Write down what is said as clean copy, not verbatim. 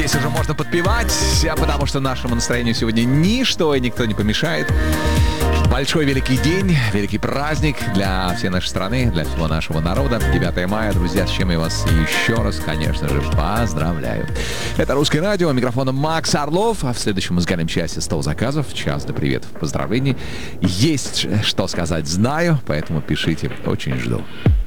Здесь уже можно подпевать, потому что нашему настроению сегодня ничто и никто не помешает. Большой великий день, великий праздник для всей нашей страны, для всего нашего народа. 9 мая, друзья, с чем я вас еще раз, конечно же, поздравляю. Это «Русское радио», микрофоном Макс Орлов. А в следующем музыкальном часе 100 заказов, час до приветов, поздравлений. Есть что сказать, знаю, поэтому пишите, очень жду.